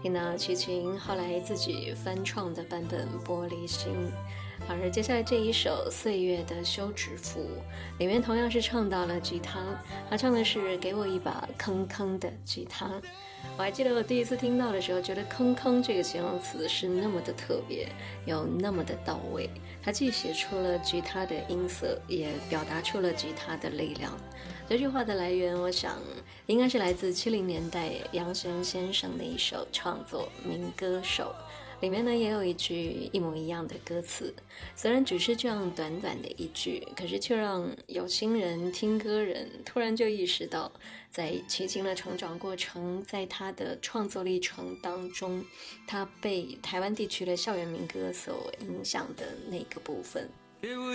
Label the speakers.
Speaker 1: 听到齐秦后来自己翻唱的版本《玻璃心》，而接下来这一首《岁月的休止符》里面同样是唱到了吉他，他唱的是给我一把铿铿的吉他。我还记得我第一次听到的时候，觉得铿铿这个形容词是那么的特别，又那么的到位。它既写出了吉他的音色，也表达出了吉他的力量。这句话的来源，我想应该是来自70年代杨弦先生的一首创作《民歌手》，里面呢也有一句一模一样的歌词。虽然只是这样短短的一句，可是却让有心人听歌人突然就意识到，在齐秦的成长过程，在他的创作历程当中，他被台湾地区的校园民歌所影响的那个部分。